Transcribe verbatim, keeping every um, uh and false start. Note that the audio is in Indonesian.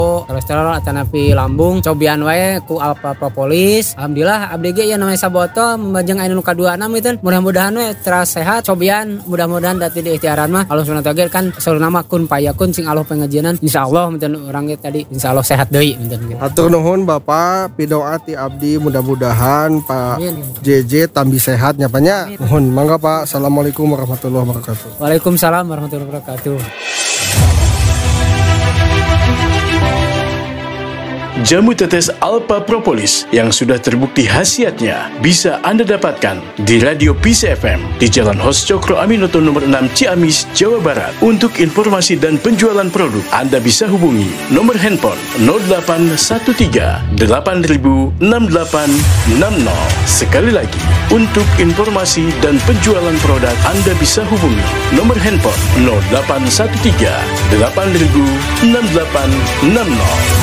kolesterol atanapi lambung cobian wae ku Alpha Propolis. Alhamdulillah abdi ge ya namanya sabotol membajeng anu kadua enam itu mudah-mudahan we teras sehat cobian mudah-mudahan dati di ikhtiaran mah Allah subhanahu wa taala kan saur nama kun payakun sing Allah pengajianan insyaallah menten urang ge tadi insyaallah sehat deui menten gitu. Hatur nuhun Bapak pidoa ti abdi mudah-mudahan Pak J J tambi sehat nya nya. Nuhun mangga Pak. Assalamualaikum warahmatullahi wabarakatuh. Waalaikumsalam warahmatullahi wabarakatuh. Jamu tetes Alpha Propolis yang sudah terbukti khasiatnya bisa Anda dapatkan di Radio P C F M di Jalan Hos Cokro Aminoto nomor enam Ciamis, Jawa Barat. Untuk informasi dan penjualan produk, Anda bisa hubungi nomor handphone nol delapan satu tiga delapan nol enam delapan enam nol. Sekali lagi, untuk informasi dan penjualan produk, Anda bisa hubungi nomor handphone nol delapan satu tiga delapan nol enam delapan enam nol.